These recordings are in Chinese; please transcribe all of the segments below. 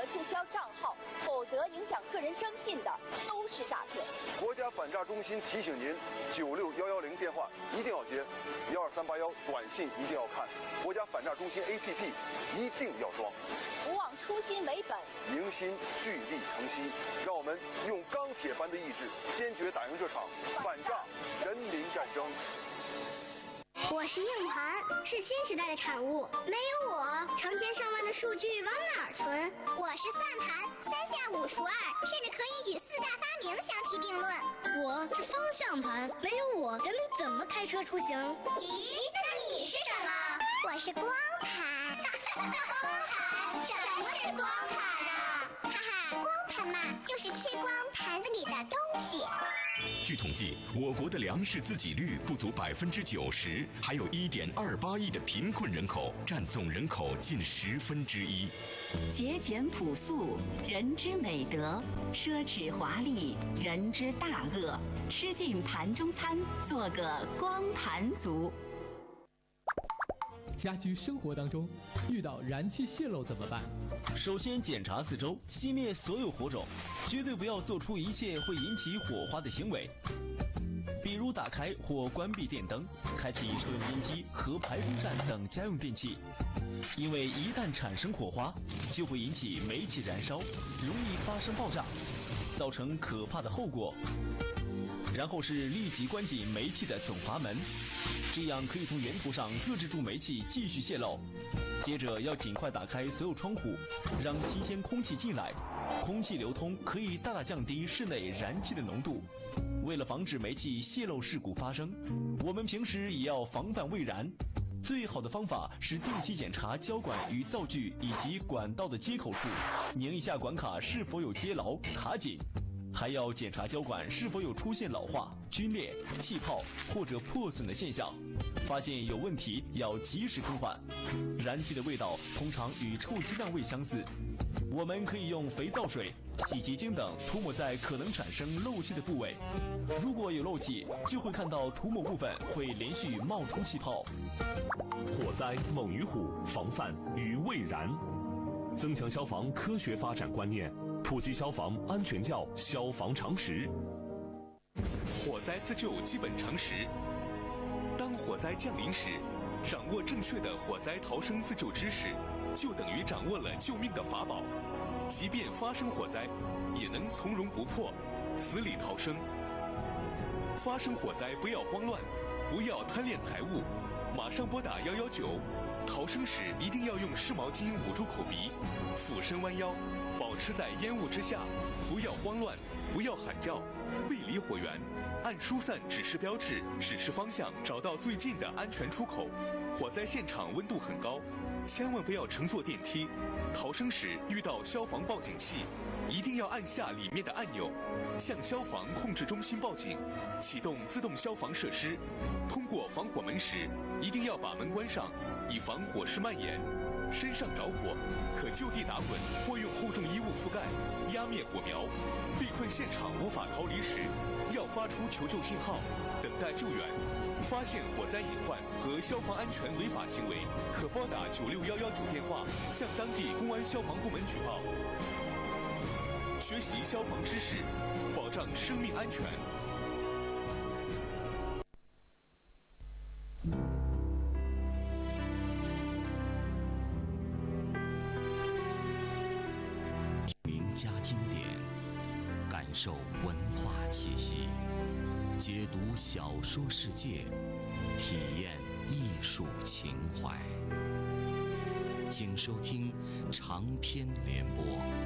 者注销账号，否则影响个人征信的都是诈骗。 国家反诈中心提醒您：96110电话一定要接，12381短信一定要看，国家反诈中心 APP 一定要装。 不忘初心为本， 凝心聚力成溪，让我们用钢铁般的意志，坚决打赢这场反诈人民战争。 我是硬盘，是新时代的产物。没有我，成千上万的数据往哪儿存？ 我是算盘，3下5除2，甚至可以与4大发明相提并论。 我是方向盘，没有我，人们怎么开车出行？ 咦，那你是什么？我是光盘。光盘？什么是光盘啊？哈哈，光盘嘛，就是吃光盘子里的东西。 据统计，我国的粮食自给率不足90%，还有1.28亿的贫困人口，占总人口近1/10。 节俭朴素，人之美德；奢侈华丽，人之大恶。吃尽盘中餐，做个光盘族。 家居生活当中遇到燃气泄漏怎么办？ 首先检查四周，熄灭所有火种，绝对不要做出一切会引起火花的行为，比如打开或关闭电灯，开启抽油烟机和排风扇等家用电器，因为一旦产生火花，就会引起煤气燃烧，容易发生爆炸，造成可怕的后果。然后是立即关紧煤气的总阀门，这样可以从源头上遏制住煤气继续泄漏。接着要尽快打开所有窗户，让新鲜空气进来，空气流通可以大大降低室内燃气的浓度。为了防止煤气泄漏事故发生，我们平时也要防范未燃。最好的方法是定期检查胶管与灶具以及管道的接口处，拧一下管卡是否有接牢卡紧，还要检查胶管是否有出现老化、皲裂、气泡或者破损的现象，发现有问题要及时更换。燃气的味道通常与臭鸡蛋味相似，我们可以用肥皂水、洗洁精等涂抹在可能产生漏气的部位，如果有漏气，就会看到涂抹部分会连续冒出气泡。 火灾猛于虎，防范于未然。增强消防科学发展观念，普及消防安全教消防常识。 火灾自救基本常识：当火灾降临时，掌握正确的火灾逃生自救知识，就等于掌握了救命的法宝。即便发生火灾，也能从容不迫，死里逃生。发生火灾不要慌乱，不要贪恋财物，马上拨打119。逃生时一定要用湿毛巾捂住口鼻，俯身弯腰，保持在烟雾之下，不要慌乱，不要喊叫，背离火源，按疏散指示标志指示方向，找到最近的安全出口。火灾现场温度很高，千万不要乘坐电梯。逃生时遇到消防报警器，一定要按下里面的按钮，向消防控制中心报警，启动自动消防设施。通过防火门时，一定要把门关上，以防火势蔓延。身上着火，可就地打滚或用厚重衣物覆盖，压灭火苗。被困现场无法逃离时，要发出求救信号，等待救援。发现火灾隐患和消防安全违法行为，可拨打96119电话，向当地公安消防部门举报。学习消防知识，保障生命安全。 名家经典，感受文化气息，解读小说世界，体验艺术情怀。请收听长篇联播。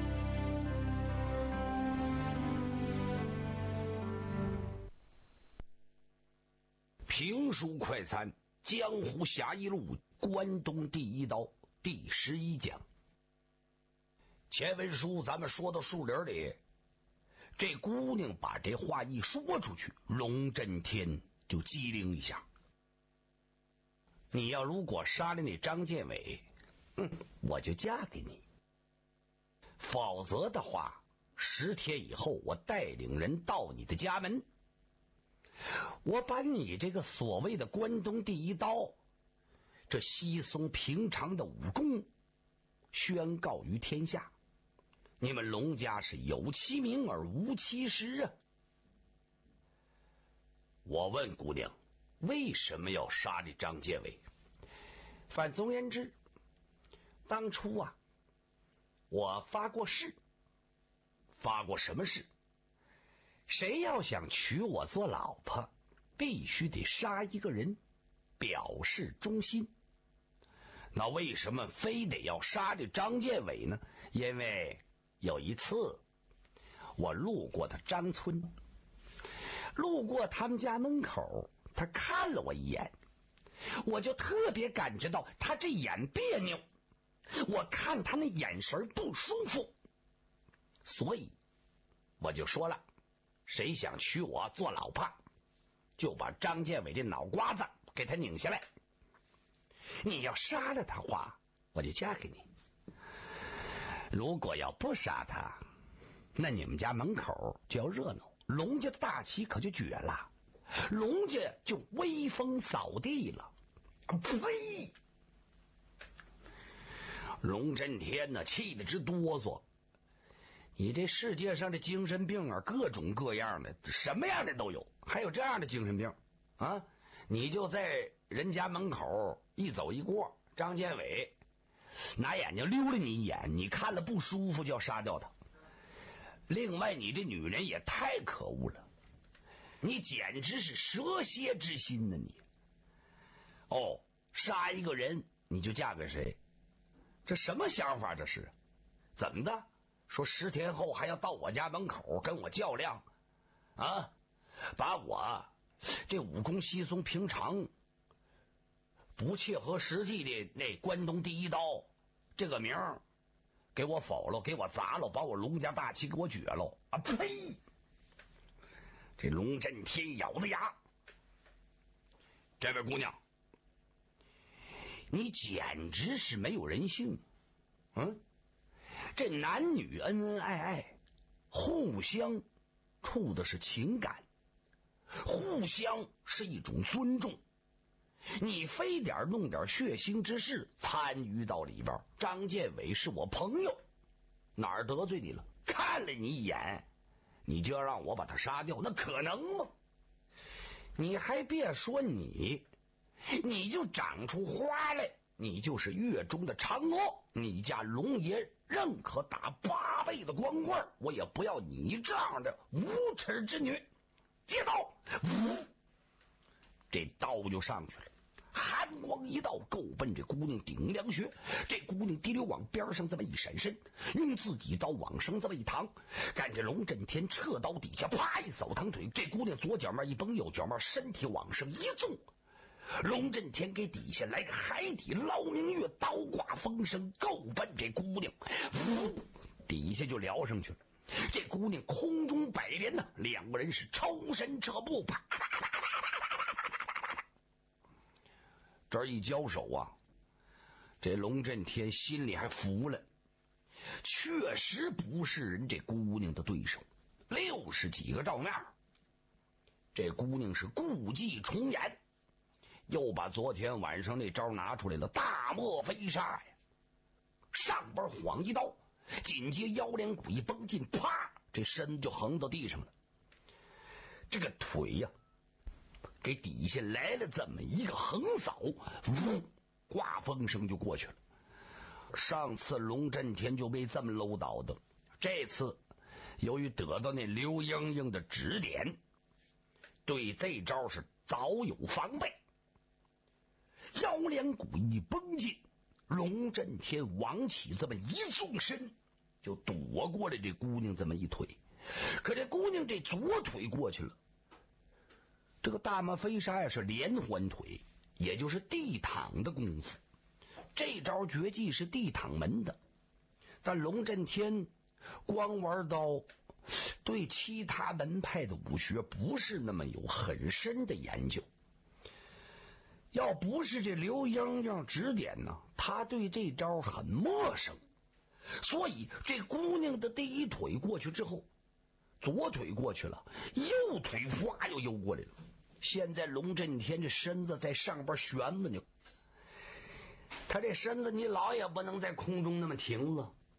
评书快餐，江湖侠义录，关东第一刀，第11讲。前文书咱们说到树林里，这姑娘把这话一说出去，龙震天就机灵一下。你要如果杀了那张建伟，我就嫁给你；否则的话，10天以后我带领人到你的家门，我把你这个所谓的关东第一刀，这稀松平常的武功宣告于天下， 你们龙家是有其名而无其实啊！我问姑娘，为什么要杀这张建伟？反总而言之，当初啊，我发过誓，发过什么誓？谁要想娶我做老婆，必须得杀一个人，表示忠心。那为什么非得要杀这张建伟呢？因为有一次我路过他张村，路过他们家门口，他看了我一眼，我就特别感觉到他这眼别扭，我看他那眼神不舒服，所以我就说了，谁想娶我做老婆，就把张建伟的脑瓜子给他拧下来，你要杀了他话，我就嫁给你。如果要不杀他，那你们家门口就要热闹，龙家的大旗可就绝了，龙家就威风扫地了。呸！龙震天呢，气得直哆嗦。你这世界上的精神病啊，各种各样的，什么样的都有，还有这样的精神病啊！你就在人家门口一走一过，张建伟拿眼睛溜了你一眼，你看了不舒服就要杀掉他。另外，你这女人也太可恶了，你简直是蛇蝎之心呢！你哦，杀一个人你就嫁给谁？这什么想法？这是怎么的？说10天后还要到我家门口跟我较量啊？把我这武功稀松平常、不切合实际的那关东第一刀这个名儿给我否了，给我砸了，把我龙家大旗给我撅了啊！呸！这龙震天咬着牙，这位姑娘，你简直是没有人性。这男女恩恩爱爱，互相处的是情感，互相是一种尊重，你非得弄点血腥之事参与到里边。张建伟是我朋友，哪儿得罪你了？看了你一眼你就要让我把他杀掉，那可能吗？你还别说，你就长出花来，你就是月中的嫦娥，你家龙爷认可打8倍的光棍，我也不要你这样的无耻之女。接刀，这刀就上去了，寒光一道，够奔这姑娘顶梁穴。这姑娘滴溜往边上这么一闪身，用自己刀往上这么一躺，赶着龙震天撤刀底下，啪一扫堂腿。这姑娘左脚面一绷，右脚面身体往上一纵，龙震天给底下来个海底捞明月，刀挂风声，够奔这姑娘底下就撩上去了。这姑娘空中摆莲呢，两个人是抽身撤步，啪啪啪啪啪啪啪，这一交手啊，这龙震天心里还服了，确实不是人这姑娘的对手，60几个照面。这姑娘是故伎重演，又把昨天晚上那招拿出来了，大漠飞沙呀！上边晃一刀，紧接腰连骨一绷进，啪，这身就横到地上了。这个腿呀，给底下来了这么一个横扫，刮风声就过去了。上次龙震天就被这么搂倒的，这次由于得到那刘英英的指点，对这招是早有防备。腰连骨一绷进，龙震天往起这么一纵身，就躲过了这姑娘这么一腿。可这姑娘这左腿过去了，这个大漠飞沙呀是连环腿，也就是地躺的功夫。这招绝技是地躺门的，但龙震天光玩刀，对其他门派的武学不是那么有很深的研究。要不是这刘英英指点呢，他对这招很陌生。所以这姑娘的第一腿过去之后，左腿过去了，右腿哗又游过来了。现在龙震天这身子在上边悬着呢，他这身子你老也不能在空中那么停了，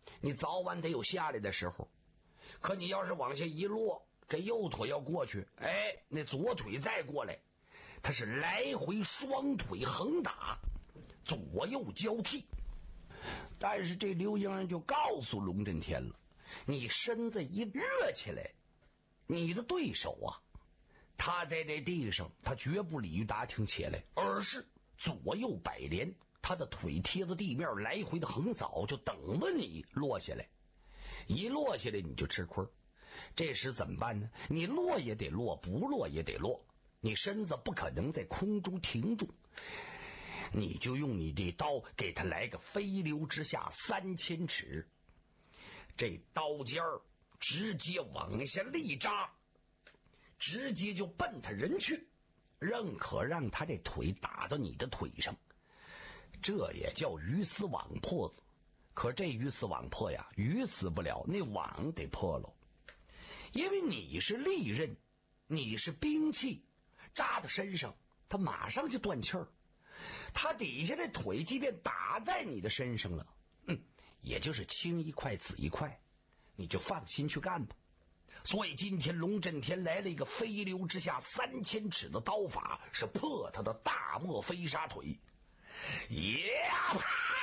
你早晚得有下来的时候。可你要是往下一落，这右腿要过去，哎，那左腿再过来，它是来回双腿横打，左右交替。但是这刘英就告诉龙震天了，你身子一跃起来，你的对手啊，他在这地上，他绝不鲤鱼打挺起来，而是左右摆连，他的腿贴着地面来回的横扫，就等着你落下来。一落下来你就吃亏，这时怎么办呢？你落也得落，不落也得落，你身子不可能在空中停住，你就用你的刀给他来个飞流直下3000尺，这刀尖儿直接往下力扎，直接就奔他人去，认可让他这腿打到你的腿上，这也叫鱼死网破子。可这鱼死网破呀，鱼死不了，那网得破了。因为你是利刃，你是兵器，扎到身上，他马上就断气儿。他底下的腿即便打在你的身上了，也就是青一块紫一块，你就放心去干吧。所以今天龙震天来了一个飞流直下3000尺的刀法，是破他的大漠飞沙腿。呀！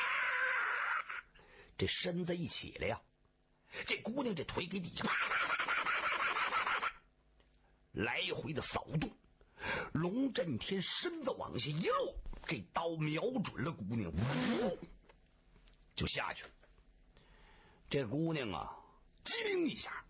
这身子一起来呀，这姑娘这腿给底下来回的扫动，龙震天身子往下一落，这刀瞄准了姑娘，就下去了。这姑娘啊，机灵一下，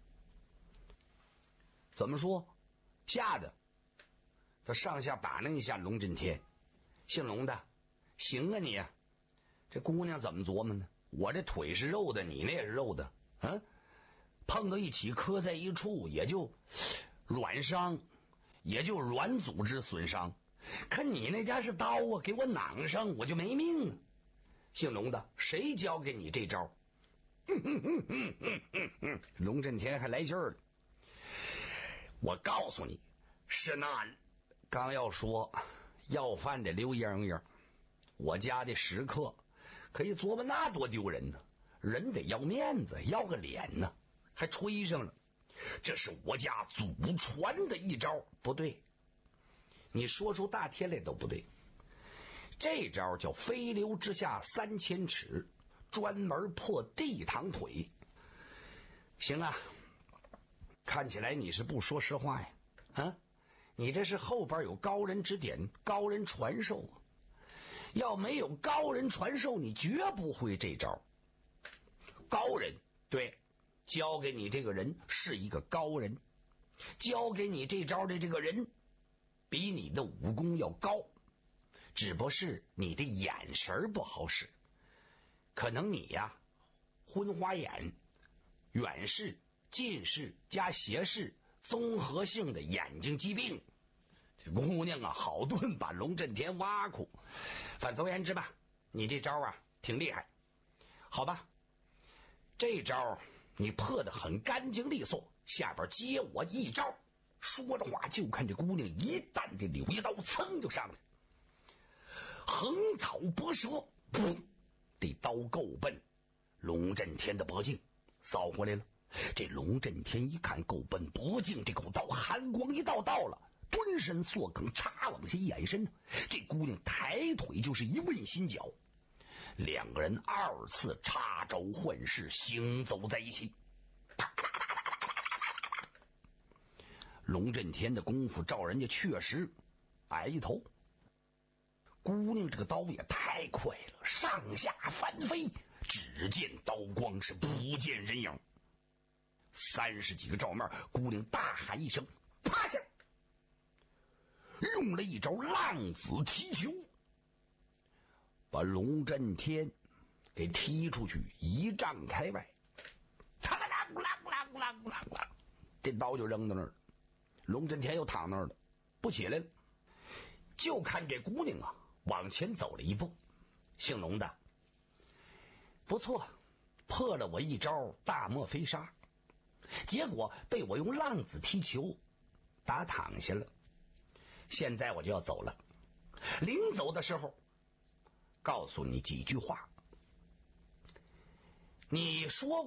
怎么说？吓得他上下打量一下龙震天，姓龙的，行啊你啊！这姑娘怎么琢磨呢？我这腿是肉的，你那也是肉的，碰到一起磕在一处，也就软伤，也就软组织损伤。可你那家是刀啊，给我攮上，我就没命啊！姓龙的，谁教给你这招？龙震天还来劲儿了。我告诉你，是那刚要说要饭的刘英英，我家的食客。可以琢磨那多丢人呢，人得要面子，要个脸呢，还吹上了。这是我家祖传的一招，不对，你说出大天来都不对。这招叫飞流直下3000尺，专门破地堂腿。行啊，看起来你是不说实话呀，你这是后边有高人指点，高人传授啊。要没有高人传授，你绝不会这招。高人，对，教给你这个人是一个高人，教给你这招的这个人比你的武功要高，只不过是你的眼神不好使。可能你呀，昏花眼、远视、近视加斜视综合性的眼睛疾病。这姑娘啊，好顿把龙震天挖苦。反总而言之吧，你这招啊挺厉害，好吧？这招你破得很干净利索，下边接我一招。说着话，就看这姑娘一旦这柳叶刀噌就上来，横草搏蛇，噗！这刀够奔龙震天的脖颈，扫过来了。这龙震天一看够奔脖颈，这口刀寒光一道到了。蹲身缩梗，插往下一矮身，这姑娘抬腿就是一问心脚，两个人2次插招换式行走在一起。龙震天的功夫照人家确实矮一头，姑娘这个刀也太快了，上下翻飞，只见刀光是不见人影。30几个照面，姑娘大喊一声，趴下，用了一招浪子踢球，把龙震天给踢出去1丈开外，这刀就扔到那儿了。龙震天又躺那儿了，不起来了。就看这姑娘啊，往前走了一步。姓龙的，不错，破了我一招大漠飞沙，结果被我用浪子踢球打躺下了。现在我就要走了，临走的时候告诉你几句话。 你说